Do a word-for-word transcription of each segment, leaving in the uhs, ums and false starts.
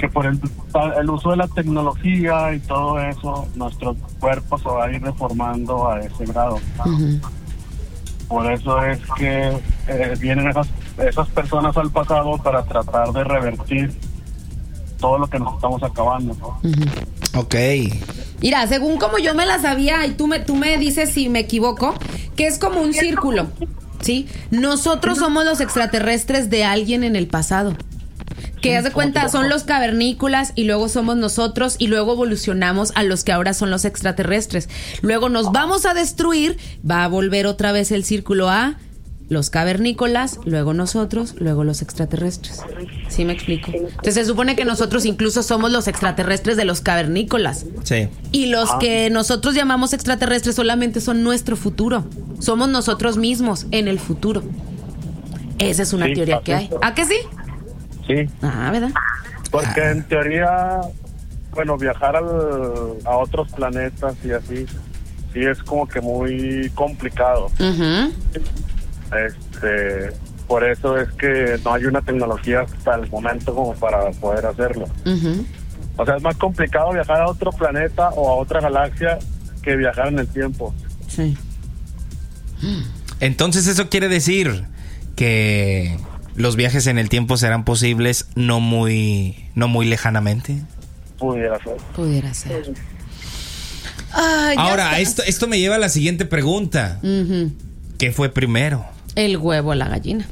que por el, el uso de la tecnología y todo eso, nuestro cuerpo se va a ir deformando a ese grado. Uh-huh. Por eso es que eh, vienen esas, esas personas al pasado para tratar de revertir todo lo que nos estamos acabando, ¿no? Uh-huh. Ok. Mira, según como yo me la sabía, y tú me, tú me dices si me equivoco, que es como un círculo, ¿sí? Nosotros somos los extraterrestres de alguien en el pasado. Que haz de cuenta, son los cavernícolas y luego somos nosotros y luego evolucionamos a los que ahora son los extraterrestres. Luego nos vamos a destruir, va a volver otra vez el círculo a los cavernícolas, luego nosotros, luego los extraterrestres. ¿Sí me explico? Entonces se supone que nosotros incluso somos los extraterrestres de los cavernícolas. Sí. Y los que nosotros llamamos extraterrestres solamente son nuestro futuro. Somos nosotros mismos en el futuro. Esa es una sí, teoría que hay. ¿A qué sí? Sí. Ah, ¿verdad? Porque en teoría, bueno, viajar al, a otros planetas y así, sí es como que muy complicado. Uh-huh. Este, por eso es que no hay una tecnología hasta el momento como para poder hacerlo. Uh-huh. O sea, es más complicado viajar a otro planeta o a otra galaxia que viajar en el tiempo. Sí. Entonces eso quiere decir que los viajes en el tiempo serán posibles no muy, no muy lejanamente. Pudiera ser. Pudiera ser. Ay, ahora, esto, esto me lleva a la siguiente pregunta. Uh-huh. ¿Qué fue primero? El huevo o la gallina.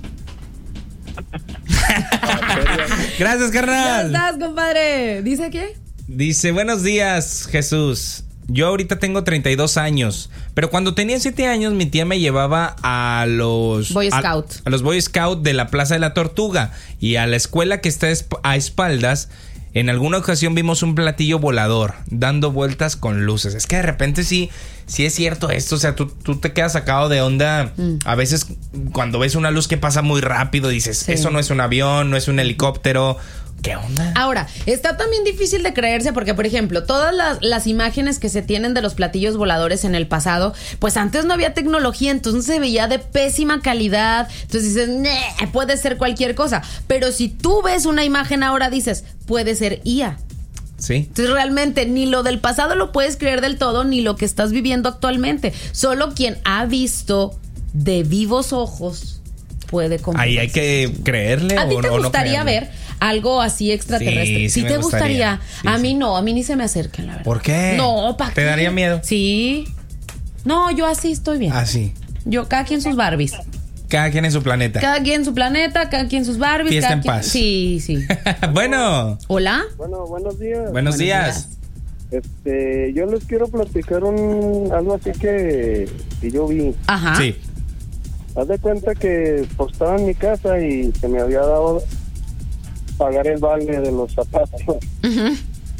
Gracias, carnal. ¿Cómo estás, compadre? ¿Dice qué? Dice, buenos días, Jesús. Yo ahorita tengo treinta y dos años, pero cuando tenía siete años mi tía me llevaba a los Boy Scout. A, a los Boy Scout de la Plaza de la Tortuga y a la escuela que está a espaldas. En alguna ocasión vimos un platillo volador dando vueltas con luces. Es que de repente sí, sí es cierto esto. O sea, tú, tú te quedas sacado de onda. Mm. A veces cuando ves una luz que pasa muy rápido dices, sí. Eso no es un avión, no es un helicóptero. ¿Qué onda? Ahora, está también difícil de creerse porque, por ejemplo, todas las, las imágenes que se tienen de los platillos voladores en el pasado, pues antes no había tecnología, entonces se veía de pésima calidad. Entonces dices, nee, puede ser cualquier cosa. Pero si tú ves una imagen ahora, dices, puede ser I A. Sí. Entonces realmente ni lo del pasado lo puedes creer del todo, ni lo que estás viviendo actualmente. Solo quien ha visto de vivos ojos puede comprender. Ahí hay que creerle. ¿A ti te o, gustaría o no ver algo así extraterrestre? Sí, sí, ¿Sí me te gustaría. gustaría? Sí, a sí. mí no, a mí ni se me acercan, la verdad. ¿Por qué? No, ¿para qué? ¿Te daría miedo? Sí. No, yo así estoy bien. Así. Yo, cada quien sus Barbies. Cada quien en su planeta. Cada quien su planeta, cada quien sus Barbies. Fiesta cada en quien... paz. Sí, sí. Bueno. ¿Hola? Bueno, buenos días. Buenos, Buenos días. días. Este, yo les quiero platicar un algo así que, que yo vi. Ajá. Sí. Haz de cuenta que pues, estaba en mi casa y se me había dado pagar el vale de los zapatos. Uh-huh.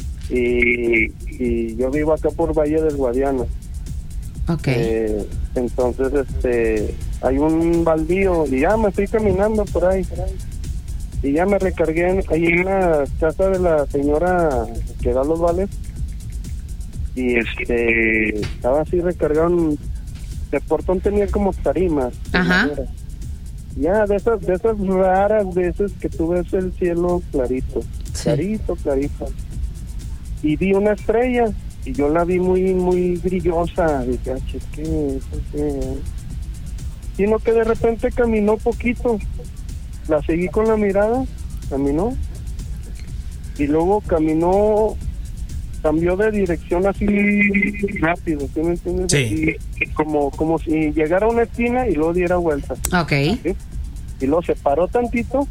y, y yo vivo acá por Valle del Guadiana. Ok. Eh, entonces, este, hay un baldío y ya me estoy caminando por ahí. Y ya me recargué en, ahí en la casa de la señora que da los vales. Y este, estaba así recargado. El portón tenía como tarimas. Ajá. Ya, de esas, de esas raras veces que tú ves el cielo clarito. Sí. Clarito, clarito. Y vi una estrella. Y yo la vi muy, muy brillosa. Dije, ah, ¿qué? ¿Qué? Sino que de repente caminó poquito. La seguí con la mirada. Caminó. Y luego caminó... cambió de dirección así rápido, ¿sí me entiendes? Sí. Y como, como si llegara a una esquina y luego diera vuelta. Ok. ¿Sí? Y luego se paró tantito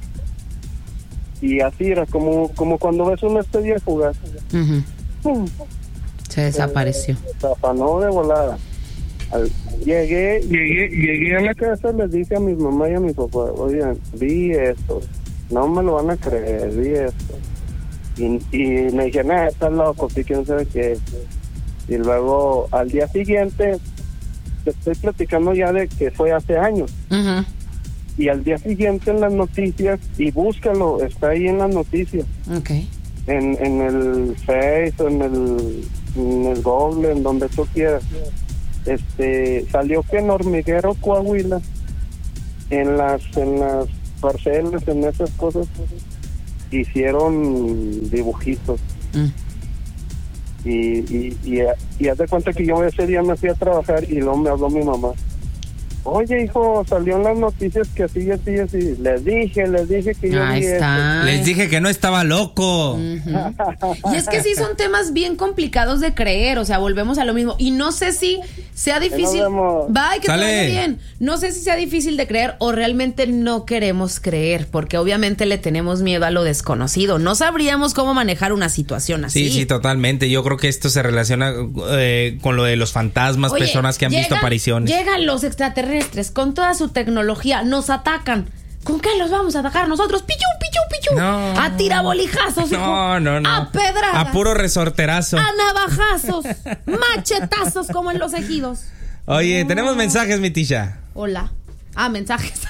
y así era como, como cuando ves una estrella fugaz. Uh-huh. ¡Pum! Se desapareció. Eh, se afanó de volada. Al, llegué, llegué, llegué a la casa, les dije a mi mamá y a mi papá, oigan, vi esto, no me lo van a creer, vi esto. Y, y me dijeron, ah, estás loco, sí, quién sabe qué. Y luego al día siguiente, te estoy platicando ya de que fue hace años. Uh-huh. Y al día siguiente en las noticias, y búscalo, está ahí en las noticias. Ok. En, en el Face, en el, en el Google, en donde tú quieras. Este, salió que en Hormiguero, Coahuila, en las, en las parcelas, en esas cosas, hicieron dibujitos. Mm. Y, y, y, y haz de cuenta que yo ese día me fui a trabajar y luego me habló mi mamá. Oye, hijo, salió en las noticias que así, así, así. Les dije, les dije que yo Ahí vi está. esto. Les dije que no estaba loco. Uh-huh. Y es que sí son temas bien complicados de creer, o sea, volvemos a lo mismo. Y no sé si sea difícil. Bye, que te vaya bien. No sé si sea difícil de creer o realmente no queremos creer, porque obviamente le tenemos miedo a lo desconocido. No sabríamos cómo manejar una situación así. Sí, sí, totalmente. Yo creo que esto se relaciona eh, con lo de los fantasmas, Oye, personas que han llegan, visto apariciones. Llegan los extraterrestres con toda su tecnología, nos atacan. ¿Con qué los vamos a atacar nosotros? Pichu, pichu, pichu. No. A tirabolijazos, hijo. No, no, no. A pedradas. A puro resorterazo. A navajazos. Machetazos como en los ejidos. Oye, no. Tenemos mensajes, mi Tisha. Hola. Ah, mensajes.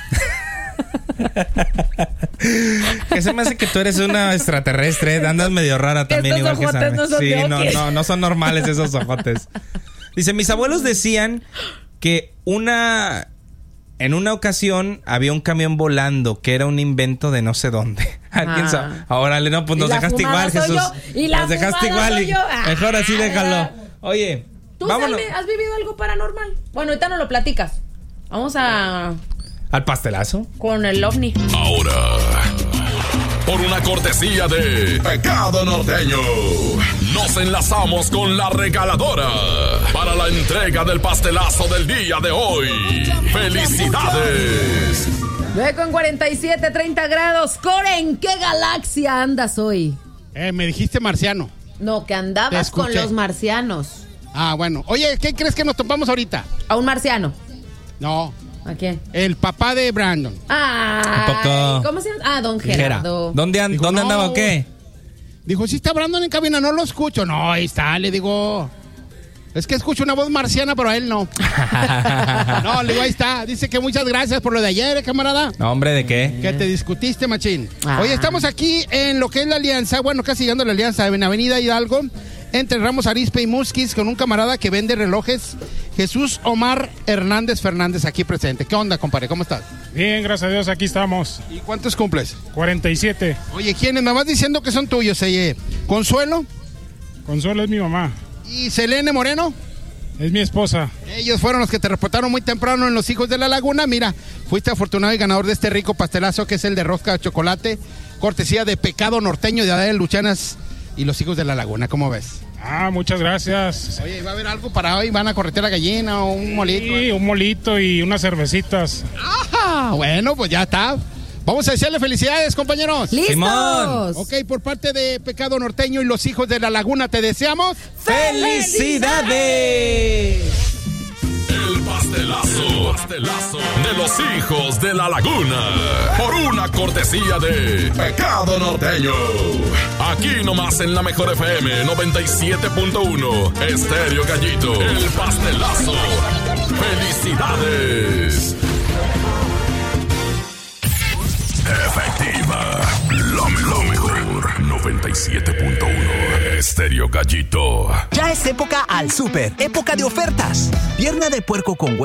Que se me hace que tú eres una extraterrestre. Andas medio rara también. Estos igual ojotes que no son Sí, de no, no, no son normales esos ojotes. Dice, mis abuelos decían que una... En una ocasión había un camión volando que era un invento de no sé dónde. ¿Alguien sabe? Ahora, no, pues nos dejaste igual, Jesús. Y la nos dejaste igual y mejor así déjalo. Oye, ¿tú vámonos. Salme, has vivido algo paranormal? Bueno, ahorita no lo platicas. Vamos a... ¿Al pastelazo? Con el ovni. Ahora, por una cortesía de Pecado Norteño, nos enlazamos con la regaladora para la entrega del pastelazo del día de hoy. ¡Felicidades! nueve con cuarenta y siete, treinta grados. Core, ¿en qué galaxia andas hoy? Eh, me dijiste marciano. No, que andabas con los marcianos. Ah, bueno. Oye, ¿qué crees que nos topamos ahorita? ¿A un marciano? No. ¿A quién? El papá de Brandon. Ah, ¿cómo se llama? Ah, don Gerardo. ¿Dónde, an- Dijo, ¿dónde no. andaba o qué? Dijo, sí está Brandon en cabina, no lo escucho. No, ahí está, le digo. Es que escucho una voz marciana, pero a él no. No, le digo, ahí está. Dice que muchas gracias por lo de ayer, eh, camarada. No, hombre, ¿de qué? Que te discutiste, machín. Ah. Oye, estamos aquí en lo que es la alianza, bueno, casi llegando a la alianza en Avenida Hidalgo, entre Ramos Arizpe y Musquis, con un camarada que vende relojes, Jesús Omar Hernández Fernández, aquí presente. ¿Qué onda, compadre? ¿Cómo estás? Bien, gracias a Dios, aquí estamos. ¿Y cuántos cumples? cuarenta y siete. Oye, ¿quiénes? Me vas diciendo que son tuyos, eh. Consuelo. Consuelo es mi mamá. ¿Y Selene Moreno? Es mi esposa. Ellos fueron los que te reportaron muy temprano en Los Hijos de la Laguna. Mira, fuiste afortunado y ganador de este rico pastelazo que es el de rosca de chocolate, cortesía de Pecado Norteño de Adel Luchanas y Los Hijos de la Laguna. ¿Cómo ves? Ah, muchas gracias. Oye, ¿va a haber algo para hoy? ¿Van a corretear la gallina o un molito? Sí, un molito y unas cervecitas. ¡Ah! Bueno, pues ya está. Vamos a desearle felicidades, compañeros. ¡Listos! Simón. Ok, por parte de Pecado Norteño y Los Hijos de la Laguna te deseamos ¡felicidades! El pastelazo, pastelazo de los Hijos de la Laguna, por una cortesía de Pecado Norteño. Aquí nomás en la mejor F M noventa y siete punto uno, Estéreo Gallito. El pastelazo. ¡Felicidades! Efectiva, lo mejor, noventa y siete punto uno, Estéreo Gallito. Ya es época al súper, época de ofertas. Pierna de puerco con huevo